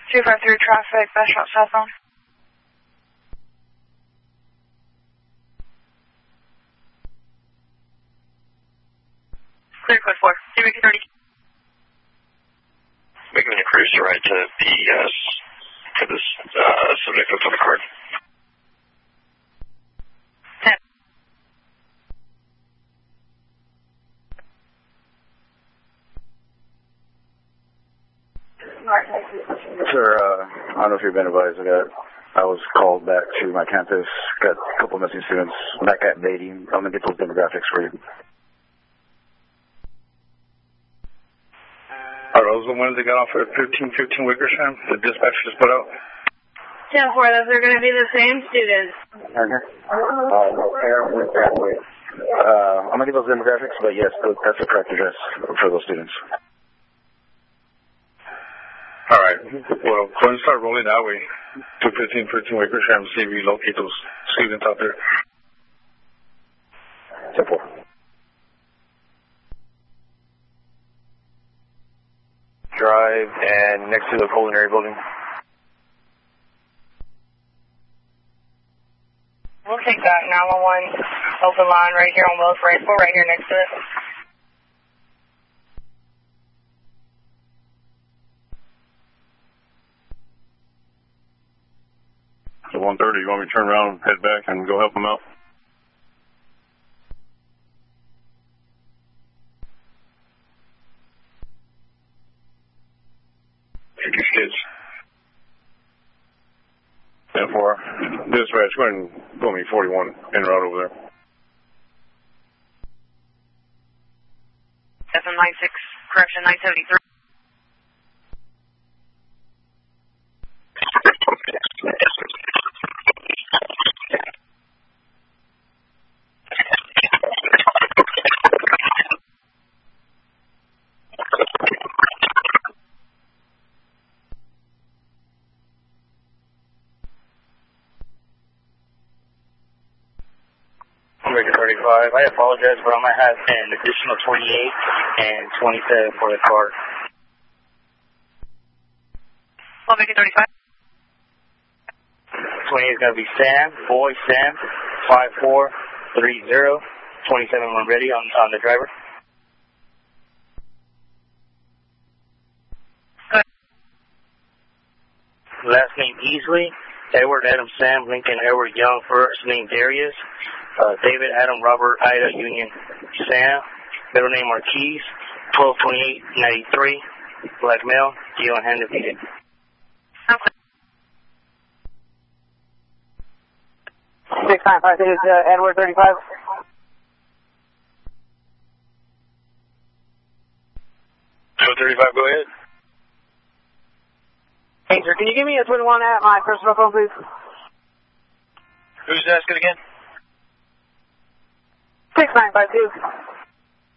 253 traffic, best route southbound. Clear code 4, CBQ 30. Making a cruise to ride to PES to this subject that's on the card. 10. Sir, I don't know if you've been advised. I was called back to my campus. Got a couple of missing students back at Beatty. I'm going to get those demographics for you. Are those the ones that got off at 1515 Wickersham? The dispatch just put out? 10-4, those are going to be the same students. Okay. I'm going to get those demographics, but yes, that's the correct address for those students. All right. Well, go ahead and start rolling that way to 1515 Wickersham, see if we locate those students out there. 10-4. Drive and next to the culinary building. We'll take that 911 open line right here on Wells Rifle, right here next to it. So 130, you want me to turn around, head back, and go help them out? Stitch. 10-4. Dispatch, go ahead and pull me 41 in route over there. 796, correction 973. I apologize, but I might have an additional 28 and 27 for the car. I'll make it 35. 28 is going to be Sam, boy Sam, 5430. 27 when ready on the driver. Good. Last name Easley, Edward Adam Sam, Lincoln Edward Young, first name Darius. David Adam Robert Ida Union Sam, middle name Marquise, 122893, black male, Geo and hand defeated. Okay. 6956 is Edward 35. So 35, go ahead. Hey, sir, can you give me a 21 at my personal phone, please? Who's asking again? 6952.